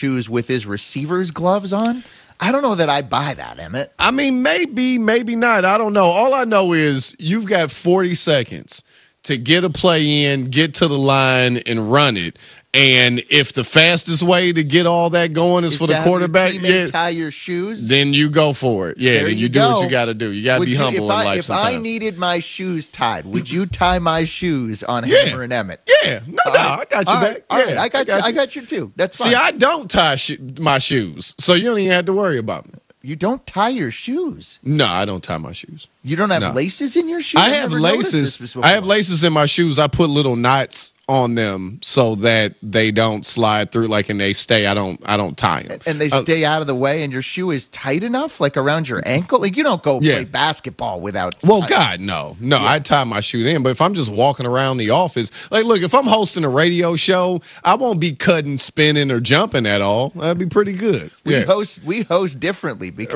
shoes with his receiver's gloves on. I don't know that I buy that, Emmett. I mean, maybe not. I don't know. All I know is you've got 40 seconds to get a play in, get to the line, and run it. And if the fastest way to get all that going is for the quarterback, tie your shoes, then you go for it. Yeah, then you do what you got to do. You got to be humble in life if sometimes. I needed my shoes tied, would you tie my shoes on Hammer and Emmett? Yeah, I got you back. I got you too. That's fine. See, I don't tie my shoes, so you don't even have to worry about me. You don't tie your shoes? No, I don't tie my shoes. You don't have laces in your shoes? I have laces. I have laces in my shoes. I put little knots on them so that they don't slide through, like, and they stay. I don't tie them, and they stay out of the way. And your shoe is tight enough, like around your ankle. Like you don't go play basketball without. Well, God, no. I tie my shoe in. But if I'm just walking around the office, like, look, if I'm hosting a radio show, I won't be cutting, spinning, or jumping at all. That'd be pretty good. We host differently because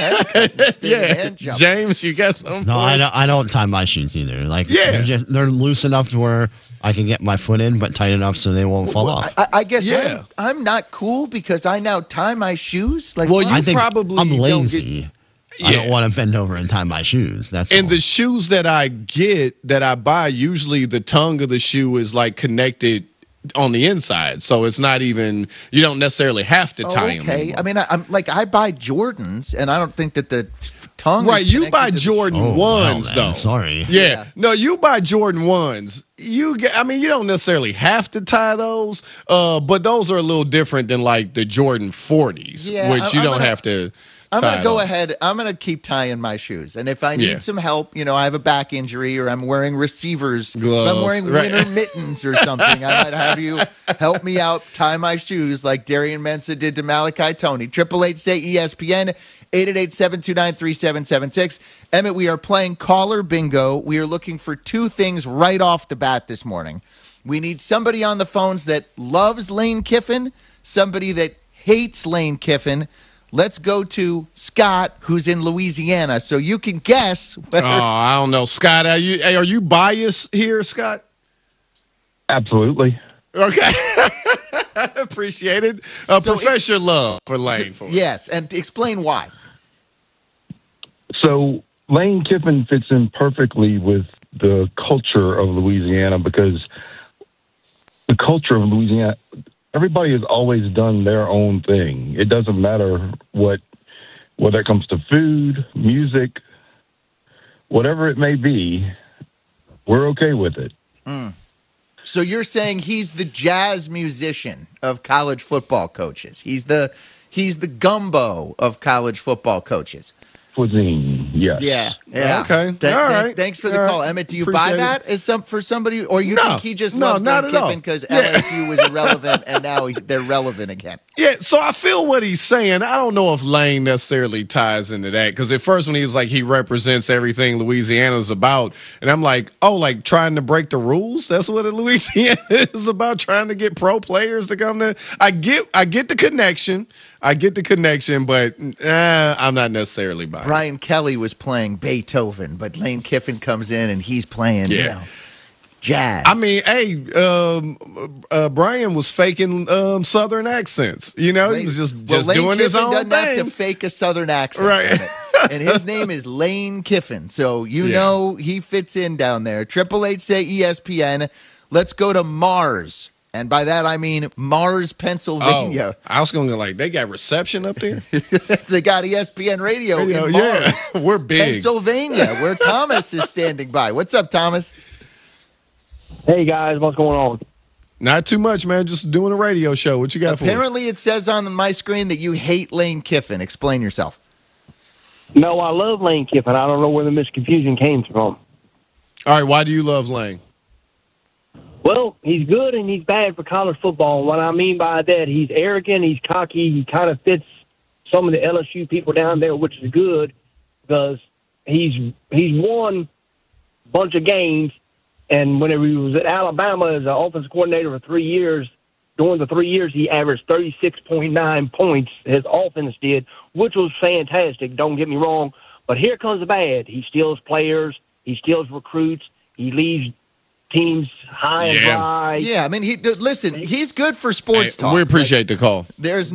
and jumping. James, you got something? No, I don't tie my shoes either. Like, they're loose enough to where I can get my foot in, but tight enough so they won't fall off. I guess I'm not cool because I now tie my shoes. Like, I think I'm lazy. I don't want to bend over and tie my shoes. That's all. The shoes that I buy, usually the tongue of the shoe is like connected on the inside, so it's not even, you don't necessarily have to tie them. Okay, I mean, I buy Jordans, and I don't think that the tongue. Right, you buy Jordan 1s though. Sorry. Yeah, no, you buy Jordan 1s. You don't necessarily have to tie those, but those are a little different than like the Jordan 40s, which you don't have to. I'm going to go ahead. I'm going to keep tying my shoes. And if I need some help, I have a back injury or I'm wearing receivers gloves, I'm wearing winter mittens or something, I might have you help me out, tie my shoes like Darian Mensah did to Malachi Tony. 888-SAY-ESPN, 888-729-3776. Emmett, we are playing Caller Bingo. We are looking for two things right off the bat this morning. We need somebody on the phones that loves Lane Kiffin, somebody that hates Lane Kiffin. Let's go to Scott, who's in Louisiana, so you can guess. Whether... I don't know, Scott. Are you biased here, Scott? Absolutely. Okay, appreciate it. Profess your love for Lane. Yes, and explain why. So Lane Kiffin fits in perfectly with the culture of Louisiana because the culture of Louisiana. Everybody has always done their own thing. It doesn't matter whether it comes to food, music, whatever it may be, we're okay with it. So you're saying he's the jazz musician of college football coaches. He's the gumbo of college football coaches. Cuisine, yes. Yeah. Okay. All right. Thanks for the call, Emmett. Do you buy that as for somebody, or you think he just loves Lane Kiffin because LSU was irrelevant and now they're relevant again? Yeah, so I feel what he's saying. I don't know if Lane necessarily ties into that because at first when he was like he represents everything Louisiana's about, and I'm like, like trying to break the rules? That's what Louisiana is about, trying to get pro players to come to. I get the connection. But I'm not necessarily buying. Brian Kelly was playing Beethoven, but Lane Kiffin comes in and he's playing, jazz. I mean, Brian was faking Southern accents. He was just doing his own thing. Lane Kiffin doesn't have to fake a Southern accent, right? And his name is Lane Kiffin, so know he fits in down there. 888-SAY-ESPN. Let's go to Mars. And by that, I mean Mars, Pennsylvania. I was going to they got reception up there? They got ESPN radio in Mars. Yeah, we're big. Pennsylvania, where Thomas is standing by. What's up, Thomas? Hey, guys. What's going on? Not too much, man. Just doing a radio show. What you got for us? Apparently, it says on my screen that you hate Lane Kiffin. Explain yourself. No, I love Lane Kiffin. I don't know where the misconfusion came from. All right, why do you love Lane? Well, he's good and he's bad for college football. What I mean by that, he's arrogant, he's cocky, he kind of fits some of the LSU people down there, which is good because he's won a bunch of games. And whenever he was at Alabama as an offensive coordinator for 3 years, during the 3 years, he averaged 36.9 points, his offense did, which was fantastic, don't get me wrong. But here comes the bad. He steals players, he steals recruits, he leaves teams high and dry. Yeah, I mean, listen, he's good for sports talk. We appreciate the call. There's